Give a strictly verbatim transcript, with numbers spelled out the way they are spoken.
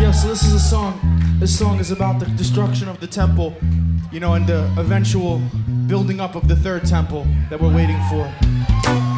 Yeah, so this is a song. This song is about the destruction of the temple, you know, and the eventual building up of the third temple that we're waiting for.